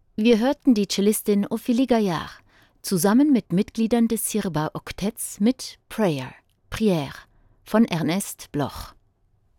Wir hörten die Cellistin Ophélie Gaillard zusammen mit Mitgliedern des Sirba-Oktetts mit Prayer, Prière von Ernest Bloch.